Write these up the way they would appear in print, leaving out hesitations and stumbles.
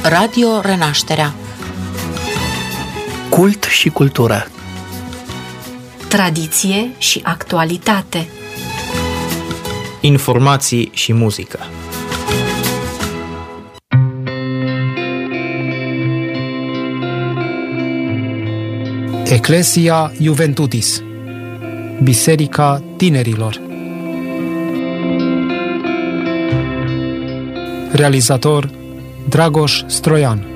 Radio Renașterea. Cult și cultură. Tradiție și actualitate. Informații și muzică. Ecclesia Juventutis, Biserica Tinerilor. Realizator Dragoș Stroian.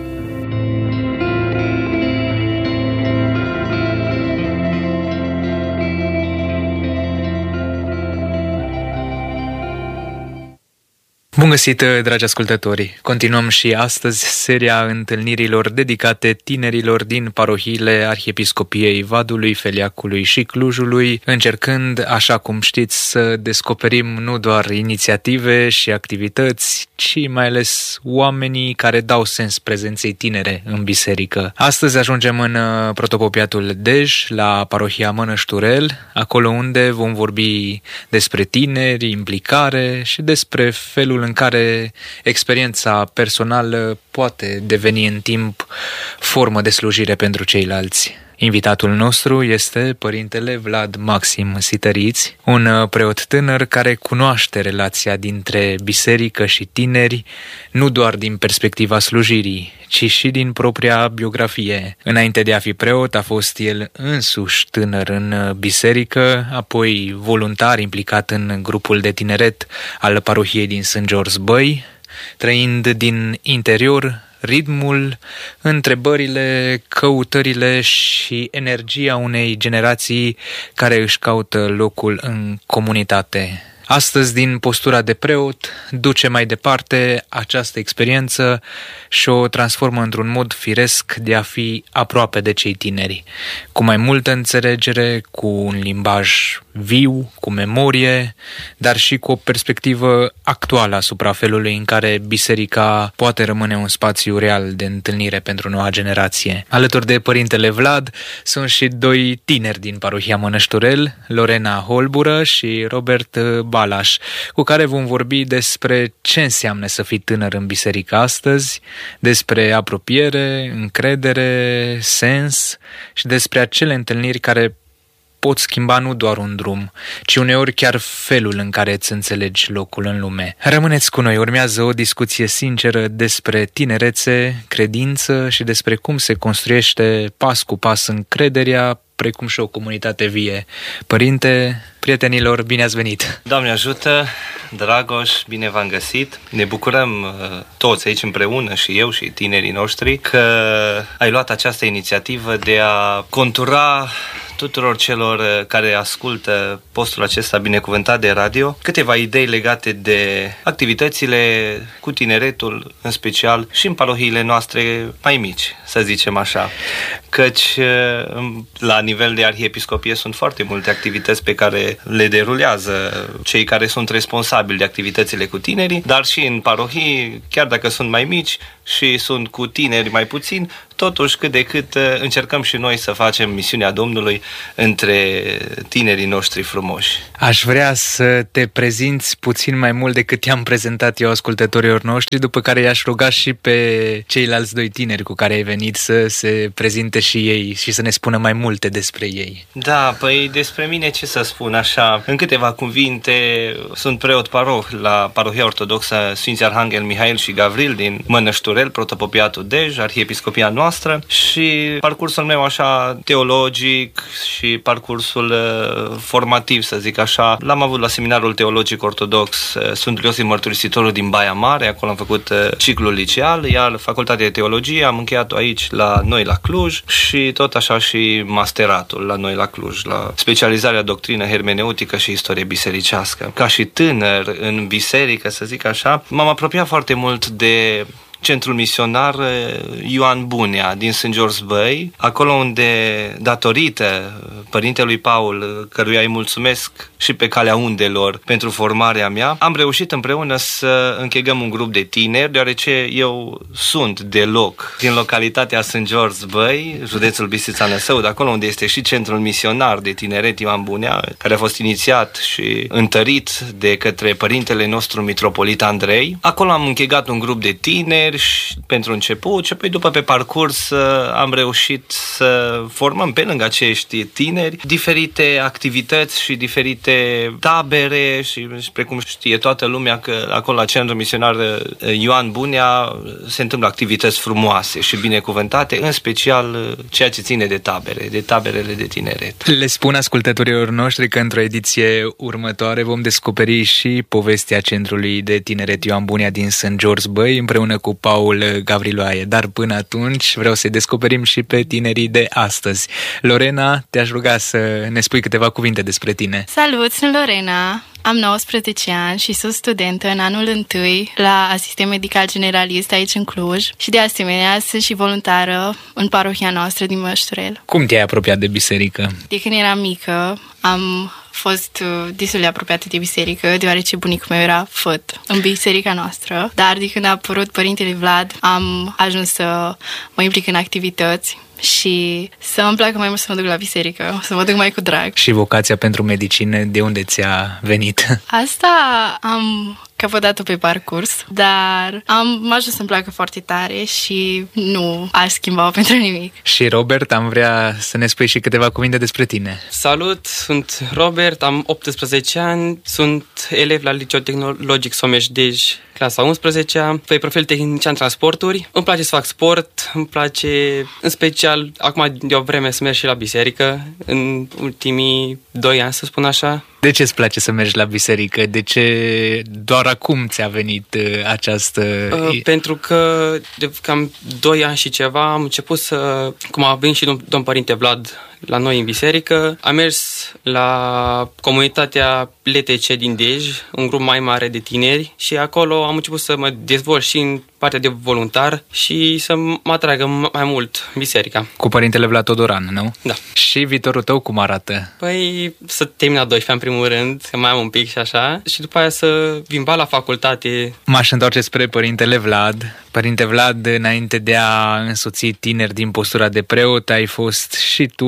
Bun găsit, dragi ascultători! Continuăm și astăzi seria întâlnirilor dedicate tinerilor din parohiile Arhiepiscopiei Vadului, Feliacului și Clujului, încercând, așa cum știți, să descoperim nu doar inițiative și activități, ci mai ales oamenii care dau sens prezenței tinere în biserică. Astăzi ajungem în protopopiatul Dej, la parohia Mănășturel, acolo unde vom vorbi despre tineri, implicare și despre felul în care experiența personală poate deveni în timp formă de slujire pentru ceilalți. Invitatul nostru este părintele Vlad Maxim Sităriți, un preot tânăr care cunoaște relația dintre biserică și tineri, nu doar din perspectiva slujirii, ci și din propria biografie. Înainte de a fi preot, a fost el însuși tânăr în biserică, apoi voluntar implicat în grupul de tineret al parohiei din St. George Băi, trăind din interior ritmul, întrebările, căutările și energia unei generații care își caută locul în comunitate. Astăzi, din postura de preot, duce mai departe această experiență și o transformă într-un mod firesc de a fi aproape de cei tineri, cu mai multă înțelegere, cu un limbaj viu, cu memorie, dar și cu o perspectivă actuală asupra felului în care biserica poate rămâne un spațiu real de întâlnire pentru noua generație. Alături de părintele Vlad sunt și doi tineri din parohia Mănășturel, Lorena Holbură și Robert Balaș, cu care vom vorbi despre ce înseamnă să fii tânăr în biserică astăzi, despre apropiere, încredere, sens și despre acele întâlniri care pot schimba nu doar un drum, ci uneori chiar felul în care îți înțelegi locul în lume. Rămâneți cu noi, urmează o discuție sinceră despre tinerețe, credință și despre cum se construiește pas cu pas încrederea, precum și o comunitate vie. Părinte, prietenilor, bine ați venit! Doamne ajută, Dragoș, bine v-am găsit! Ne bucurăm toți aici împreună, și eu și tinerii noștri, că ai luat această inițiativă de a contura tuturor celor care ascultă postul acesta binecuvântat de radio câteva idei legate de activitățile cu tineretul, în special și în parohiile noastre mai mici, să zicem așa. Căci la nivel de arhiepiscopie sunt foarte multe activități pe care le derulează cei care sunt responsabili de activitățile cu tinerii, dar și în parohii, chiar dacă sunt mai mici și sunt cu tineri mai puțin, totuși cât de cât încercăm și noi să facem misiunea Domnului între tinerii noștri frumoși. Aș vrea să te prezinți puțin mai mult decât te-am prezentat eu ascultătorilor noștri, după care i-aș ruga și pe ceilalți doi tineri cu care ai venit să se prezinte și ei și să ne spună mai multe despre ei. Da, păi despre mine ce să spun așa, în câteva cuvinte, sunt preot paroh la parohia ortodoxă Sfinții Arhanghel Mihail și Gavril din Mănășturel, protopopiatul Dej, arhiepiscopia noastră, și parcursul meu așa teologic și parcursul formativ, să zic așa, l-am avut la seminarul teologic ortodox Sfântul Iosif Mărturisitorul din Baia Mare, acolo am făcut ciclul liceal, iar facultatea de teologie am încheiat-o aici la noi la Cluj și tot așa și masteratul la noi la Cluj, la specializarea doctrină hermeneutică și istorie bisericească. Ca și tânăr în biserică, să zic așa, m-am apropiat foarte mult de centrul misionar Ioan Bunea din St. George Băi, acolo unde, datorită părintelui Paul, căruia îi mulțumesc și pe calea undelor pentru formarea mea, am reușit împreună să închegăm un grup de tineri, deoarece eu sunt de loc din localitatea St. George Băi, județul Bistrița Năsăud, acolo unde este și centrul misionar de tineret Ioan Bunea, care a fost inițiat și întărit de către părintele nostru mitropolit Andrei. Acolo am închegat un grup de tineri tineri și pentru început și apoi după pe parcurs am reușit să formăm pe lângă acești tineri diferite activități și diferite tabere și precum știe toată lumea că acolo la Centrul Misionar Ioan Bunea se întâmplă activități frumoase și binecuvântate, în special ceea ce ține de tabere, de taberele de tineret. Le spun ascultătorilor noștri că într-o ediție următoare vom descoperi și povestea Centrului de Tineret Ioan Bunea din St. George Băi împreună cu Paul Gavriloae. Dar până atunci vreau să descoperim și pe tinerii de astăzi. Lorena, te-aș ruga să ne spui câteva cuvinte despre tine. Salut, sunt Lorena. Am 19 ani și sunt studentă în anul 1 la asistent medical generalist aici în Cluj și de asemenea sunt și voluntară în parohia noastră din Mănășturel. Cum te-ai apropiat de biserică? De când eram mică am fost destul de apropiată de biserică, deoarece bunicul meu era făt în biserica noastră, dar de când a apărut Părintele Vlad am ajuns să mă implic în activități și să îmi placă mai mult să mă duc la biserică, să mă duc mai cu drag. Și vocația pentru medicină, de unde ți-a venit? Asta am căpătat-o pe parcurs, dar am ajuns să-mi placă foarte tare și nu aș schimba-o pentru nimic. Și Robert, am vrea să ne spui și câteva cuvinte despre tine. Salut, sunt Robert, am 18 ani, sunt elev la Liceul Tehnologic Someș-Dej, clasa 11-a, pe profil tehnician transporturi. Îmi place să fac sport, îmi place în special acum de o vreme să merg și la biserică, în ultimii 2 ani să spun așa. De ce îți place să mergi la biserică? De ce doar acum ți-a venit această... Pentru că de cam 2 ani și ceva am început să... Cum a venit și domn Părinte Vlad la noi în biserică, am mers la comunitatea LTC din Dej, un grup mai mare de tineri și acolo am început să mă dezvolt și în partea de voluntar și să mă atragă mai mult biserica. Cu Părintele Vlad Todoran, nu? Da. Și viitorul tău cum arată? Păi să termin a 12 în primul rând, că mai am un pic și așa, și după aia să vin la facultate. M-aș întoarce spre Părintele Vlad. Părinte Vlad, înainte de a însoți tineri din postura de preot, ai fost și tu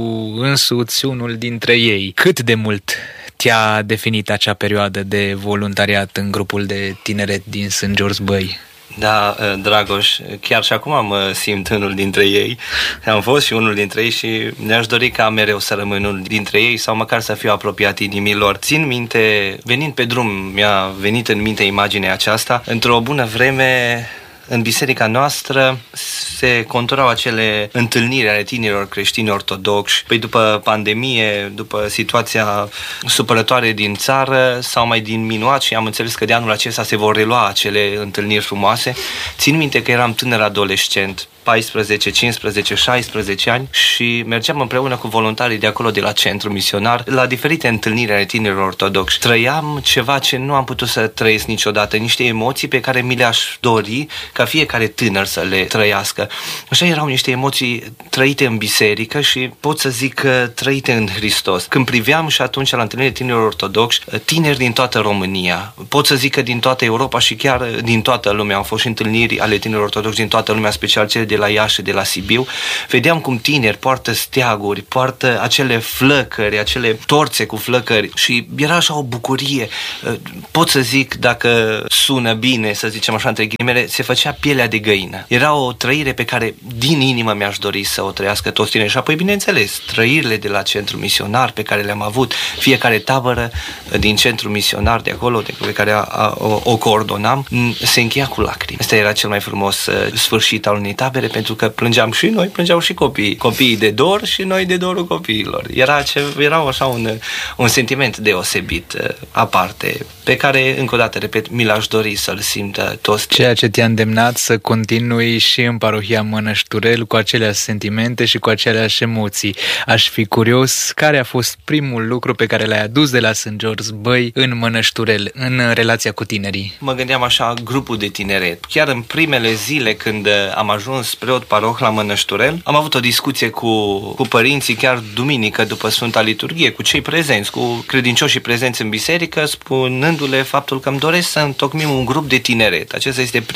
însuți unul dintre ei. Cât de mult te-a definit acea perioadă de voluntariat în grupul de tineret din St. George Băi? Da, Dragoș, chiar și acum mă simt unul dintre ei. Am fost și unul dintre ei și ne-aș dori ca mereu să rămân unul dintre ei sau măcar să fiu apropiat inimilor. Țin minte, venind pe drum, mi-a venit în minte imaginea aceasta. Într-o bună vreme, în biserica noastră se conturau acele întâlniri ale tinerilor creștini ortodoxi. Păi după pandemie, după situația supărătoare din țară, s-au mai diminuat și am înțeles că de anul acesta se vor relua acele întâlniri frumoase. Țin minte că eram tânăr adolescent, 14, 15, 16 ani și mergeam împreună cu voluntarii de acolo de la Centrul Misionar la diferite întâlniri ale tinerilor ortodoxi. Trăiam ceva ce nu am putut să trăiesc niciodată, niște emoții pe care mi le-aș dori ca fiecare tânăr să le trăiască. Așa erau niște emoții trăite în biserică și pot să zic că trăite în Hristos. Când priveam și atunci la întâlnirile tinerilor ortodoxi, tineri din toată România, pot să zic că din toată Europa și chiar din toată lumea, au fost și întâlniri ale tinerilor ortodoxi din toată lumea, special cele de la Iași, de la Sibiu, vedeam cum tineri poartă steaguri, poartă acele flăcări, acele torțe cu flăcări și era așa o bucurie. Pot să zic, dacă sună bine, să zicem așa între ghilimele, se făcea pielea de găină. Era o trăire pe care din inimă mi-aș dori să o trăiască toți tinerii. Și apoi, bineînțeles, trăirile de la Centrul Misionar pe care le-am avut, fiecare tabără din Centrul Misionar de acolo, pe care o coordonam, se încheia cu lacrimi. Asta era cel mai frumos sfârșit al unei tabere, pentru că plângeam și noi, plângeau și copiii de dor și noi de dorul copiilor. Era așa un sentiment deosebit, aparte, pe care, încă o dată, repet, mi l-aș dori să-l simtă toți. Ceea ce te-a îndemnat să continui și în parohia Mănășturel cu aceleași sentimente și cu aceleași emoții. Aș fi curios, care a fost primul lucru pe care l-ai adus de la St. George Băi în Mănășturel, în relația cu tinerii? Mă gândeam așa, grupul de tineret. Chiar în primele zile când am ajuns preot paroh la Mănășturel, am avut o discuție cu părinții, chiar duminică după Sfânta Liturghie, cu cei prezenți, cu credincioșii prezenți în biserică, spunându-le faptul că îmi doresc să întocmim un grup de tineret. Acesta este primul lucru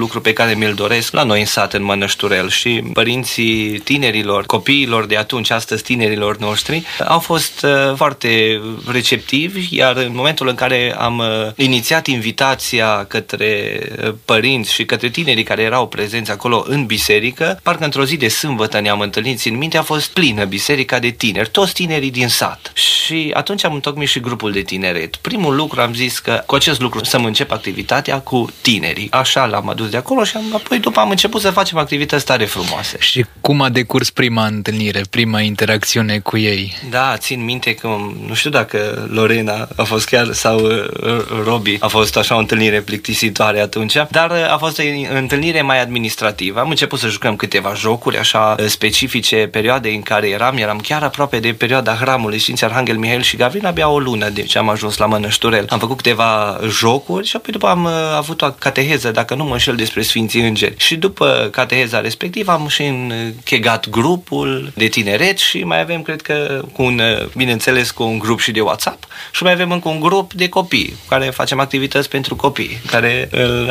lucru pe care mi-l doresc la noi în sat, în Mănășturel, și părinții tinerilor, copiilor de atunci, astăzi tinerilor noștri, au fost foarte receptivi, iar în momentul în care am inițiat invitația către părinți și către tinerii care erau prezenți acolo în biserică, parcă într-o zi de sâmbătă ne-am întâlnit, țin minte, a fost plină biserica de tineri, toți tinerii din sat. Și atunci am întocmit și grupul de tineret. Primul lucru am zis că cu acest lucru să-mi încep activitatea cu tinerii. Așa l-am adus de acolo și apoi după am început să facem activități tare frumoase. Și cum a decurs prima întâlnire, prima interacțiune cu ei? Da, țin minte că, nu știu dacă Lorena a fost chiar sau Robi a fost așa o întâlnire plictisitoare atunci, dar a fost o întâlnire mai administrativă. Am început să jucăm câteva jocuri așa specifice perioadei în care eram chiar aproape de perioada hramului Sfinții Arhanghel Mihail și Gavril, abia o lună de ce am ajuns la Mănășturel. Am făcut câteva jocuri și apoi după am avut o cateheză, dacă nu mă înșel, despre Sfinții Îngeri. Și după cateheza respectivă am și închegat grupul de tineret și mai avem, cred că, bineînțeles, cu un grup și de WhatsApp și mai avem încă un grup de copii, care facem activități pentru copii, care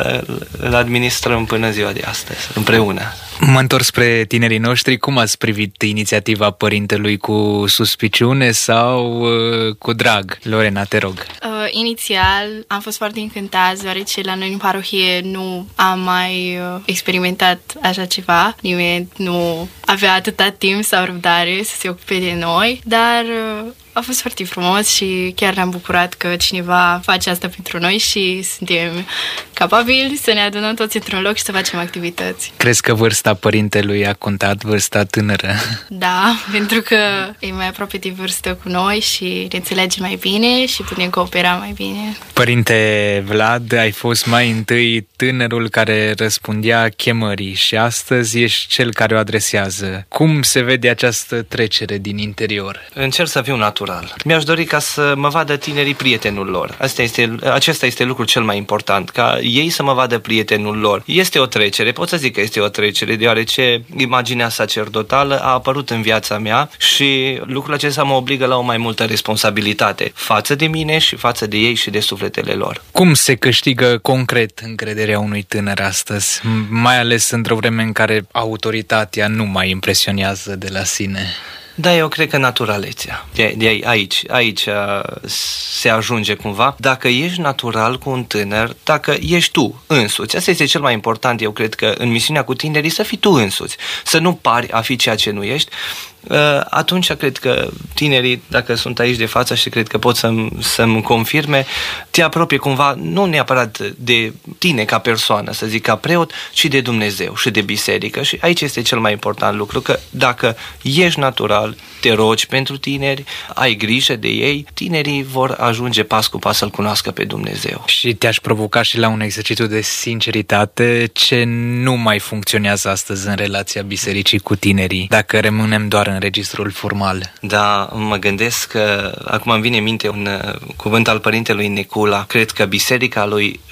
îl administrăm până ziua de astăzi, împreună. Mă întorc spre tinerii noștri. Cum ați privit inițiativa părintelui, cu suspiciune sau cu drag? Lorena, te rog. Inițial am fost foarte încântați, deoarece la noi în parohie nu am mai experimentat așa ceva. Nimeni nu avea atâta timp sau răbdare să se ocupe de noi, dar a fost foarte frumos și chiar ne-am bucurat că cineva face asta pentru noi și suntem capabili să ne adunăm toți într-un loc și să facem activități. Crezi că vârsta părintelui a contat, vârsta tânără? Da, pentru că e mai aproape de vârstă cu noi și ne înțelege mai bine și putem coopera mai bine. Părinte Vlad, ai fost mai întâi tânărul care răspundea chemării și astăzi ești cel care o adresează. Cum se vede această trecere din interior? Încerc să fiu natural. Mi-aș dori ca să mă vadă tinerii prietenul lor. Acesta este lucrul cel mai important, ca ei să mă vadă prietenul lor. Este o trecere, pot să zic că este o trecere, deoarece imaginea sacerdotală a apărut în viața mea și lucrul acesta mă obligă la o mai multă responsabilitate față de mine și față de ei și de sufletele lor. Cum se câștigă concret încrederea unui tânăr astăzi, mai ales într-o vreme în care autoritatea nu mai impresionează de la sine? Da, eu cred că naturalețea. Aici se ajunge cumva. Dacă ești natural cu un tânăr, dacă ești tu însuți, asta este cel mai important, eu cred că în misiunea cu tinerii, să fii tu însuți, să nu pari a fi ceea ce nu ești. Atunci cred că tinerii, dacă sunt aici de față și cred că pot să-mi confirme, te apropie cumva, nu neapărat de tine ca persoană, să zic ca preot, ci de Dumnezeu și de biserică. Și aici este cel mai important lucru, că dacă ești natural, te rogi pentru tineri, ai grijă de ei, tinerii vor ajunge pas cu pas să-L cunoască pe Dumnezeu. Și te-aș provoca și la un exercițiu de sinceritate, ce nu mai funcționează astăzi în relația bisericii cu tinerii, dacă rămânem doar în registrul formal. Da, mă gândesc că acum îmi vine în minte un cuvânt al părintelui Necula. Cred că biserica lui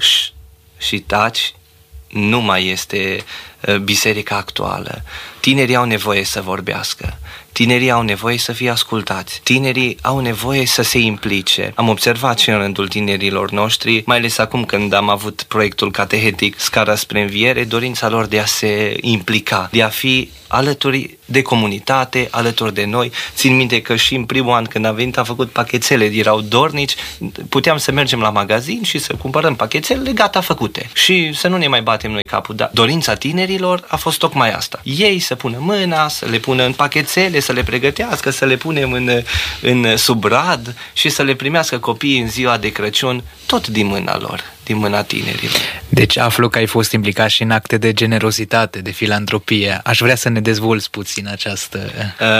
și taci nu mai este biserica actuală. Tinerii au nevoie să vorbească. Tinerii au nevoie să fie ascultați. Tinerii au nevoie să se implice. Am observat și în rândul tinerilor noștri, mai ales acum când am avut proiectul catehetic Scara spre Înviere, dorința lor de a se implica, de a fi alături de comunitate, alături de noi. Țin minte că și în primul an când am venit am făcut pachetele, erau dornici, puteam să mergem la magazin și să cumpărăm pachetele gata făcute și să nu ne mai batem noi capul. Dar dorința tinerilor a fost tocmai asta. Ei să pună mâna, să le pună în pachetele, să le pregătească, să le punem în subrad și să le primească copiii în ziua de Crăciun, tot din mâna lor, din mâna tinerilor. Deci aflu că ai fost implicat și în acte de generozitate, de filantropie. Aș vrea să ne dezvolți puțin această...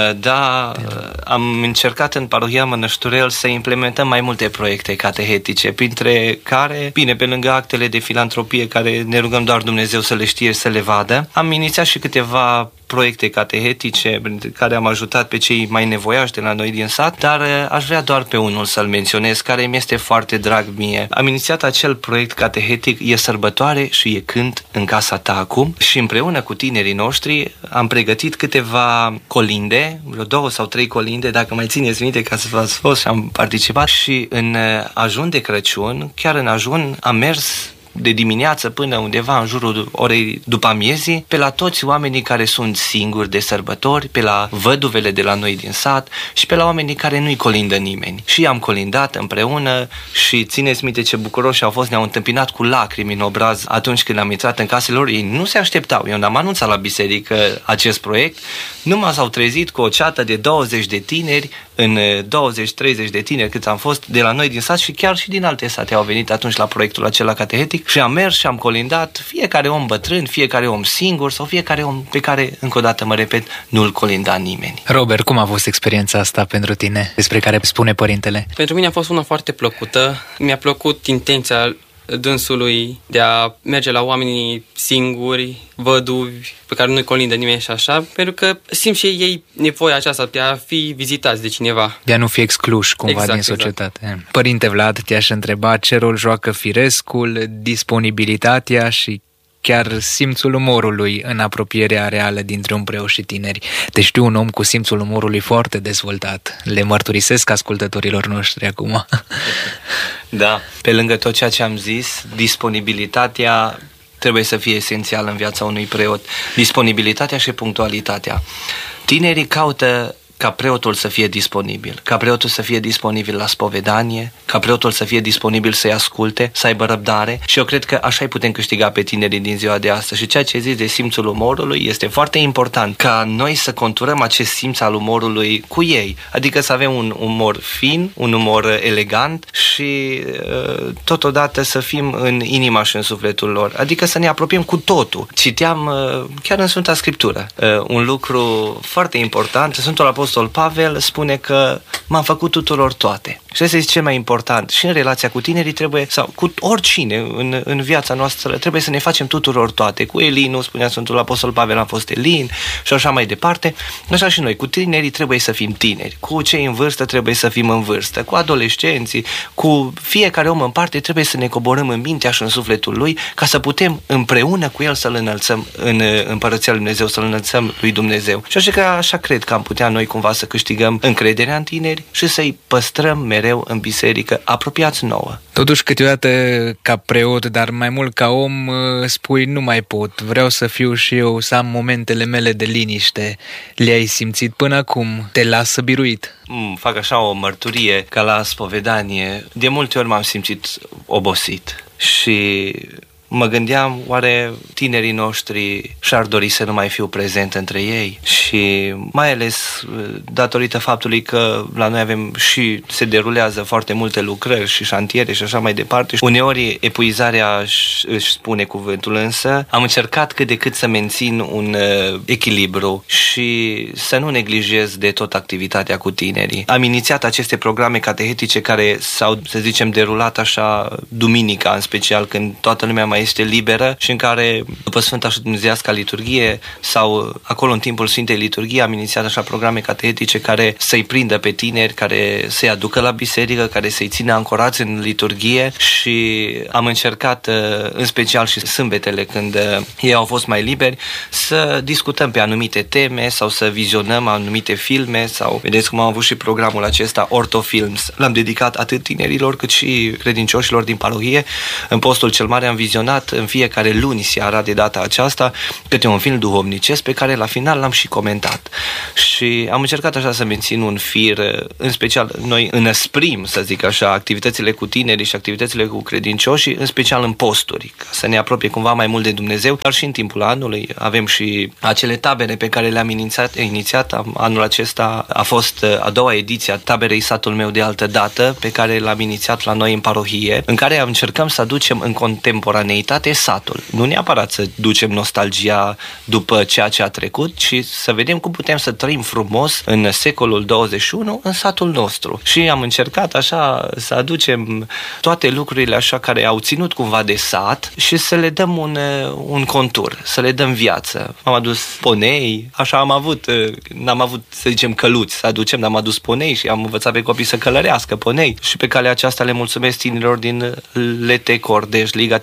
Da, am încercat în parohia Mănășturel să implementăm mai multe proiecte catehetice, printre care, bine, pe lângă actele de filantropie, care ne rugăm doar Dumnezeu să le știe, să le vadă, am inițiat și câteva proiecte catehetice prin care am ajutat pe cei mai nevoiași de la noi din sat, dar aș vrea doar pe unul să-l menționez, care mi este foarte drag mie. Am inițiat acel proiect catehetic E sărbătoare și e cânt în casa ta acum și împreună cu tinerii noștri am pregătit câteva colinde, vreo 2 sau 3 colinde, dacă mai țineți minte că ați fost și am participat, și în ajun de Crăciun, chiar în ajun, am mers de dimineață până undeva în jurul orei după amiezii, pe la toți oamenii care sunt singuri de sărbători, pe la văduvele de la noi din sat și pe la oamenii care nu-i colindă nimeni. Și am colindat împreună și țineți minte ce bucuroși au fost, ne-au întâmpinat cu lacrimi în obraz atunci când am intrat în casele lor. Ei nu se așteptau. Eu n-am anunțat la biserică acest proiect, numai s-au trezit cu o ceată de 20 de tineri, în 20-30 de tineri cât am fost de la noi din sat și chiar și din alte sate au venit atunci la proiectul acela catehetic și am mers și am colindat, fiecare om bătrân, fiecare om singur sau fiecare om pe care, încă o dată mă repet, nu-l colinda nimeni. Robert, cum a fost experiența asta pentru tine, despre care spune părintele? Pentru mine a fost una foarte plăcută. Mi-a plăcut intenția dânsului de a merge la oamenii singuri, văduvi, pe care nu-i colindă nimeni și așa, pentru că simt și ei nevoia aceasta de a fi vizitați de cineva. De a nu fi excluși cumva din societate. Exact. Părinte Vlad, te-aș întreba ce rol joacă firescul, disponibilitatea și chiar simțul umorului în apropierea reală dintre un preot și tineri. Te știu un om cu simțul umorului foarte dezvoltat. Le mărturisesc ascultătorilor noștri acum. Da, pe lângă tot ceea ce am zis, disponibilitatea trebuie să fie esențială în viața unui preot. Disponibilitatea și punctualitatea. Tinerii caută ca preotul să fie disponibil, ca preotul să fie disponibil la spovedanie, ca preotul să fie disponibil să-i asculte, să aibă răbdare și eu cred că așa îi putem câștiga pe tinerii din ziua de astăzi. Și ceea ce zici de simțul umorului este foarte important ca noi să conturăm acest simț al umorului cu ei, adică să avem un umor fin, un umor elegant și totodată să fim în inima și în sufletul lor, adică să ne apropiem cu totul. Citeam chiar în Sfânta Scriptură un lucru foarte important. Sfântul Apostol Pavel spune că m-am făcut tuturor toate. Și asta este cel mai important. Și în relația cu tinerii trebuie, sau cu oricine în viața noastră, trebuie să ne facem tuturor toate. Cu Elin, spunea Sfântul Apostol Pavel, am fost Elin și așa mai departe. Așa și noi, cu tinerii trebuie să fim tineri. Cu cei în vârstă trebuie să fim în vârstă. Cu adolescenții, cu fiecare om în parte trebuie să ne coborâm în mintea și în sufletul lui ca să putem împreună cu el să-l înălțăm în Împărăția lui Dumnezeu, să-l înălțăm lui Dumnezeu. Și așa cred că am putea noi cumva să câștigăm încrederea în tineri și să-i păstrăm mereu în biserică, apropiați nouă. Totuși, câteodată, ca preot, dar mai mult ca om, spui, nu mai pot, vreau să fiu și eu, să am momentele mele de liniște. Le-ai simțit până acum? Te lasă biruit? Fac așa o mărturie ca la spovedanie. De multe ori m-am simțit obosit și mă gândeam, oare tinerii noștri și-ar dori să nu mai fiu prezent între ei? Și mai ales datorită faptului că la noi avem și se derulează foarte multe lucrări și șantiere și așa mai departe. Uneori epuizarea își spune cuvântul, însă am încercat cât de cât să mențin un echilibru și să nu neglijez de tot activitatea cu tinerii. Am inițiat aceste programe catehetice care s-au, să zicem, derulat așa duminica, în special când toată lumea mai este liberă și în care, după Sfânta și Dumnezeiasca liturghie sau acolo în timpul Sfintei Liturghii, am inițiat așa programe catehetice care să-i prindă pe tineri, care să-i aducă la biserică, care să-i țină ancorați în liturghie și am încercat, în special și sâmbetele, când ei au fost mai liberi, să discutăm pe anumite teme sau să vizionăm anumite filme sau, vedeți cum am avut și programul acesta, Ortofilms. L-am dedicat atât tinerilor cât și credincioșilor din parohie. În postul cel mare am vizionat în fiecare luni seara de data aceasta câte un film duhovnicesc pe care la final l-am și comentat. Și am încercat așa să mențin un fir, în special noi înăsprim, să zic așa, activitățile cu tinerii și activitățile cu credincioșii, în special în posturi, ca să ne apropie cumva mai mult de Dumnezeu, dar și în timpul anului avem și acele tabere pe care le-am inițiat. Anul acesta a fost a doua ediție a taberei Satul meu de altă dată, pe care l-am inițiat la noi în parohie, în care încercăm să aducem în contemporaneitate satul. Nu neapărat să ducem nostalgia după ceea ce a trecut, ci să vedem cum putem să trăim frumos în secolul 21 în satul nostru. Și am încercat așa să aducem toate lucrurile așa care au ținut cumva de sat și să le dăm un contur, să le dăm viață. Am adus ponei, așa n-am avut, să zicem, căluți să aducem, dar am adus ponei și am învățat pe copii să călărească ponei. Și pe calea aceasta le mulțumesc tinerilor din LT Cordeș, Liga Tinerilor Creștini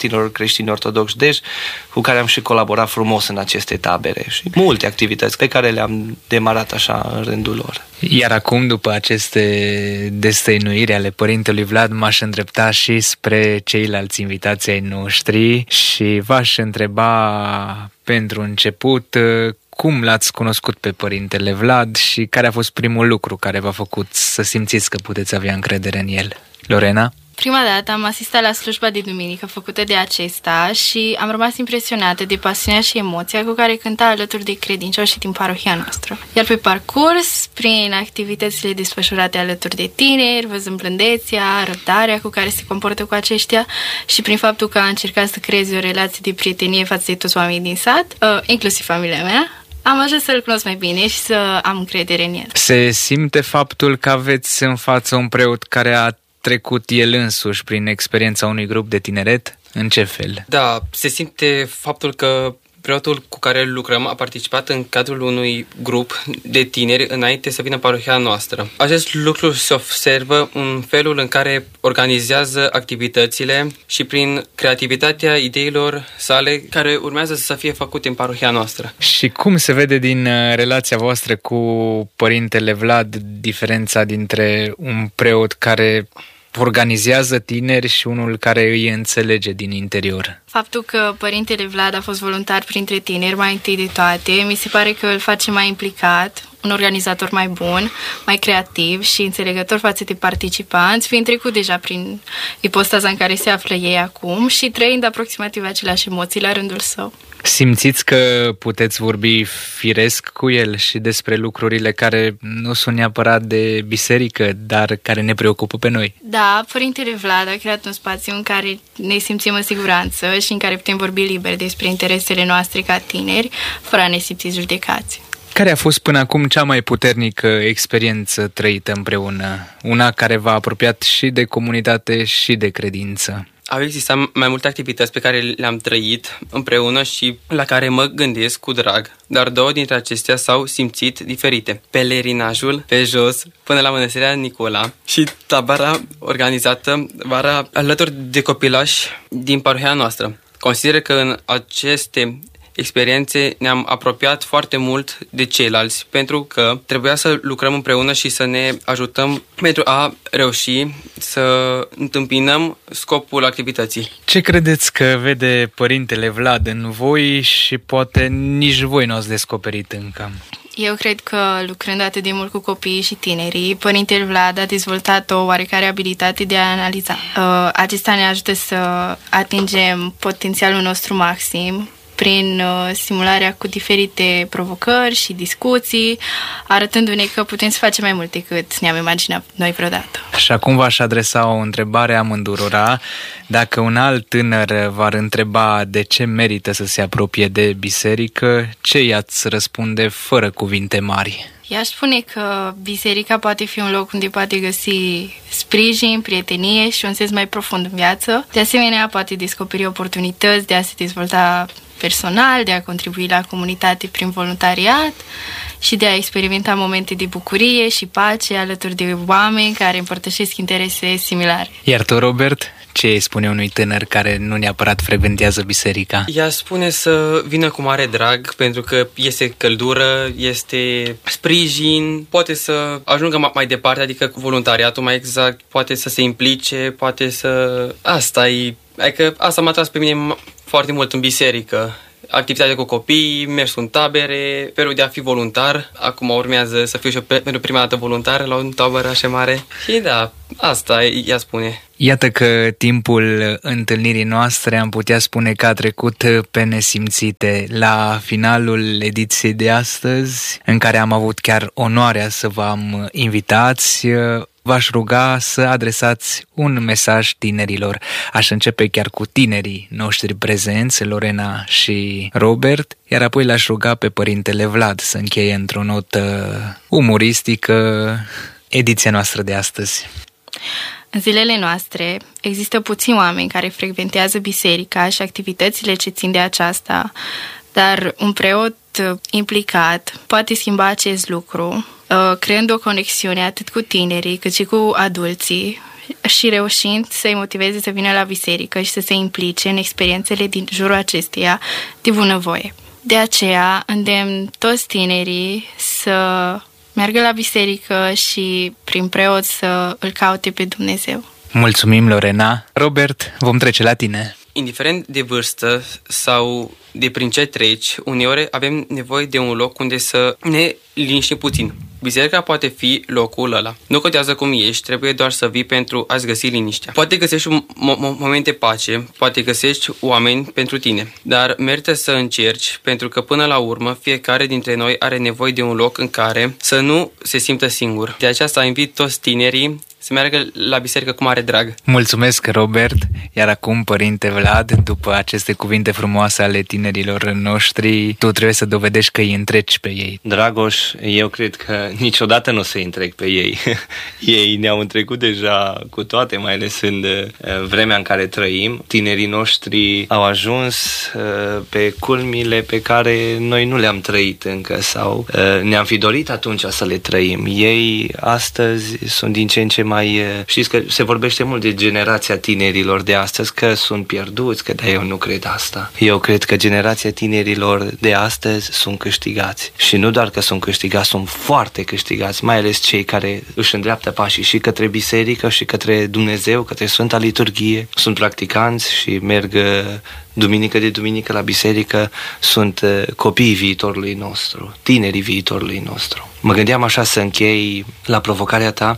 creștini ortodoxi Dej, cu care am și colaborat frumos în aceste tabere și multe activități pe care le-am demarat așa în rândul lor. Iar acum, după aceste destăinuiri ale părintelui Vlad, m-aș îndrepta și spre ceilalți invitații ai noștri și v-aș întreba pentru început cum l-ați cunoscut pe părintele Vlad și care a fost primul lucru care v-a făcut să simțiți că puteți avea încredere în el. Lorena? Prima dată am asistat la slujba de duminică făcută de acesta și am rămas impresionată de pasiunea și emoția cu care cânta alături de credincioși din parohia noastră. Iar pe parcurs, prin activitățile desfășurate alături de tineri, văzând blândețea, răbdarea cu care se comportă cu aceștia și prin faptul că a încercat să creeze o relație de prietenie față de toți oamenii din sat, inclusiv familia mea, am ajuns să-l cunosc mai bine și să am încredere în el. Se simte faptul că aveți în față un preot care a trecut el însuși prin experiența unui grup de tineret? În ce fel? Da, se simte faptul că preotul cu care lucrăm a participat în cadrul unui grup de tineri înainte să vină parohia noastră. Acest lucru se observă în felul în care organizează activitățile și prin creativitatea ideilor sale care urmează să fie făcute în parohia noastră. Și cum se vede din relația voastră cu părintele Vlad diferența dintre un preot care organizează tineri și unul care îi înțelege din interior? Faptul că părintele Vlad a fost voluntar printre tineri mai întâi de toate, mi se pare că îl face mai implicat, un organizator mai bun, mai creativ și înțelegător față de participanți, fiind trecut deja prin ipostaza în care se află ei acum și trăind aproximativ aceleași emoții la rândul său. Simțiți că puteți vorbi firesc cu el și despre lucrurile care nu sunt neapărat de biserică, dar care ne preocupă pe noi? Da, părintele Vlad a creat un spațiu în care ne simțim în siguranță și în care putem vorbi liber despre interesele noastre ca tineri, fără a ne simți judecați. Care a fost până acum cea mai puternică experiență trăită împreună? Una care v-a apropiat și de comunitate și de credință? Au existat mai multe activități pe care le-am trăit împreună și la care mă gândesc cu drag, dar două dintre acestea s-au simțit diferite. Pelerinajul pe jos până la Mănăstirea Nicola și tabăra organizată vara alături de copilași din parohia noastră. Consider că în aceste experiențe ne-am apropiat foarte mult de ceilalți pentru că trebuia să lucrăm împreună și să ne ajutăm pentru a reuși să întâmpinăm scopul activității. Ce credeți că vede părintele Vlad în voi și poate nici voi nu ați descoperit încă? Eu cred că, lucrând atât de mult cu copiii și tinerii, părintele Vlad a dezvoltat o oarecare abilitate de a analiza. Acesta ne ajută să atingem potențialul nostru maxim prin simularea cu diferite provocări și discuții, arătându-ne că putem să facem mai mult decât ne-am imaginat noi vreodată. Și acum v-aș adresa o întrebare amândurora. Dacă un alt tânăr v-ar întreba de ce merită să se apropie de biserică, ce i-ați răspunde fără cuvinte mari? I-aș spune că biserica poate fi un loc unde poate găsi sprijin, prietenie și un sens mai profund în viață. De asemenea, poate descoperi oportunități de a se dezvolta personal, de a contribui la comunitate prin voluntariat și de a experimenta momente de bucurie și pace alături de oameni care împărtășesc interese similare. Iar tu, Robert, ce îi spune unui tânăr care nu neapărat frecventează biserica? Ea spune să vină cu mare drag pentru că este căldură, este sprijin, poate să ajungă mai departe, adică voluntariatul mai exact, poate să se implice, poate să... Adică asta m-a atras pe mine foarte mult în biserică. Activitatea cu copii, mersul în tabere, felul de a fi voluntar. Acum urmează să fiu și eu pentru prima dată voluntar la un tabără așa mare. Și da, asta ea spune. Iată că timpul întâlnirii noastre am putea spune că a trecut pe nesimțite. La finalul ediției de astăzi, în care am avut chiar onoarea să vă invitați, v-aș ruga să adresați un mesaj tinerilor. Aș începe chiar cu tinerii noștri prezenți, Lorena și Robert, iar apoi l-aș ruga pe părintele Vlad să încheie într-o notă umoristică ediția noastră de astăzi. În zilele noastre există puțini oameni care frecventează biserica și activitățile ce țin de aceasta, dar un preot implicat poate schimba acest lucru, creând o conexiune atât cu tinerii cât și cu adulții și reușind să-i motiveze să vină la biserică și să se implice în experiențele din jurul acesteia de bunăvoie. De aceea îndemn toți tinerii să meargă la biserică și prin preot să îl caute pe Dumnezeu. Mulțumim, Lorena. Robert, vom trece la tine. Indiferent de vârstă sau de prin ce treci, uneori avem nevoie de un loc unde să ne liniștim puțin. Biserica poate fi locul ăla. Nu contează cum ești, trebuie doar să vii pentru a-ți găsi liniștea. Poate găsești un moment de pace, poate găsești oameni pentru tine, dar merită să încerci, pentru că până la urmă fiecare dintre noi are nevoie de un loc în care să nu se simtă singur. De aceea invit toți tinerii să meargă la biserică cu mare drag. Mulțumesc, Robert. Iar acum, Părinte Vlad, după aceste cuvinte frumoase ale tinerilor noștri, tu trebuie să dovedești că îi întreci pe ei. Dragoș, eu cred că niciodată nu o să-i întrec pe ei. Ei ne-au întrecut deja cu toate, mai ales în vremea în care trăim. Tinerii noștri au ajuns pe culmile pe care noi nu le-am trăit încă sau ne-am fi dorit atunci să le trăim. Ei astăzi sunt din ce în ce mai... Știți că se vorbește mult de generația tinerilor de astăzi, că sunt pierduți, că eu nu cred asta. Eu cred că generația tinerilor de astăzi sunt câștigați. Și nu doar că sunt câștigați, sunt foarte câștigați, mai ales cei care își îndreaptă pașii și către biserică și către Dumnezeu, către Sfânta Liturghie. Sunt practicanți și merg duminică de duminică la biserică, sunt copiii viitorului nostru, tinerii viitorului nostru. Mă gândeam așa să închei la provocarea ta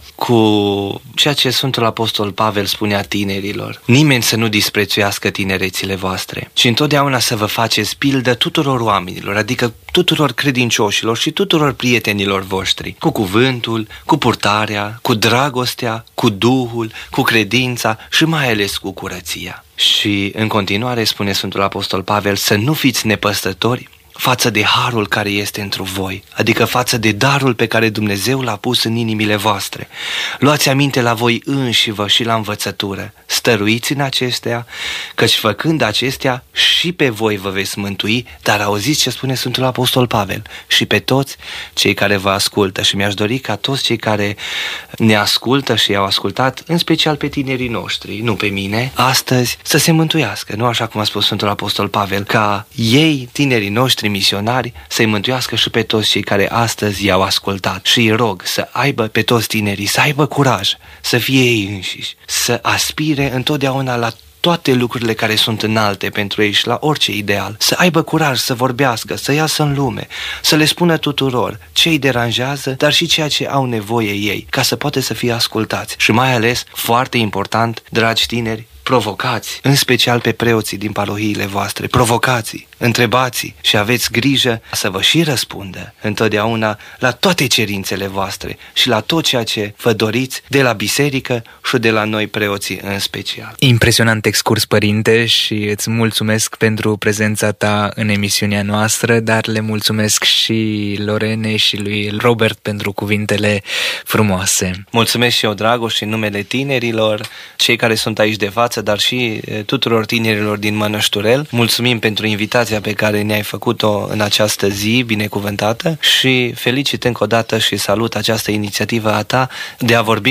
cu ceea ce Sfântul Apostol Pavel spunea tinerilor. Nimeni să nu disprețuiască tinerețile voastre, ci întotdeauna să vă faceți pildă tuturor oamenilor, adică tuturor credincioșilor și tuturor prietenilor voștri, cu cuvântul, cu purtarea, cu dragostea, cu Duhul, cu credința și mai ales cu curăția. Și în continuare spune Sfântul Apostol Pavel să nu fiți nepăstători față de harul care este întru voi, adică față de darul pe care Dumnezeu l-a pus în inimile voastre. Luați aminte la voi înșivă și la învățătură, stăruiți în acestea, căci făcând acestea și pe voi vă veți mântui, dar auziți ce spune Sfântul Apostol Pavel, și pe toți cei care vă ascultă. Și mi-aș dori ca toți cei care ne ascultă și i-au ascultat, în special pe tinerii noștri, nu pe mine, astăzi să se mântuiască, nu așa cum a spus Sfântul Apostol Pavel, ca ei, tinerii noștri misionari, să-i mântuiască și pe toți cei care astăzi i-au ascultat. Și îi rog să aibă pe toți tinerii, să aibă curaj, să fie ei înșiși, să aspire întotdeauna la toate lucrurile care sunt înalte pentru ei și la orice ideal, să aibă curaj să vorbească, să iasă în lume, să le spună tuturor ce îi deranjează, dar și ceea ce au nevoie ei, ca să poată să fie ascultați. Și mai ales, foarte important, dragi tineri, provocați, în special pe preoții din parohiile voastre, provocați, întrebați și aveți grijă să vă și răspundă întotdeauna la toate cerințele voastre și la tot ceea ce vă doriți de la biserică și de la noi preoții în special. Impresionant excurs, Părinte, și îți mulțumesc pentru prezența ta în emisiunea noastră, dar le mulțumesc și Lorenei și lui Robert pentru cuvintele frumoase. Mulțumesc și eu, Dragoș, și în numele tinerilor, cei care sunt aici de față, dar și tuturor tinerilor din Mănășturel. Mulțumim pentru invitația pe care ne-ai făcut-o în această zi binecuvântată și felicit încă o dată și salut această inițiativă a ta de a vorbi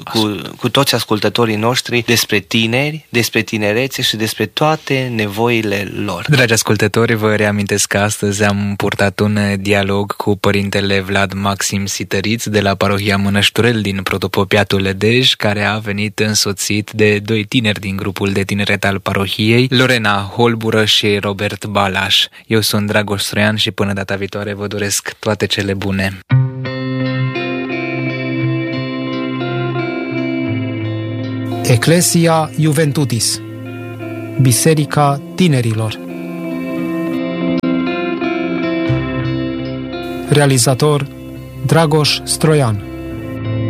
cu toți ascultătorii noștri despre tineri, despre tinerețe și despre toate nevoile lor. Dragi ascultători, vă reamintesc că astăzi am purtat un dialog cu Părintele Vlad Maxim Sităriț de la parohia Mănășturel din Protopopiatul Lădej, care a venit însoțit de doi tineri din grupul de tineret al parohiei, Lorena Holbură și Robert Balaș. Eu sunt Dragoș Stroian și până data viitoare vă doresc toate cele bune. Ecclesia Juventutis, Biserica Tinerilor. Realizator Dragoș Stroian.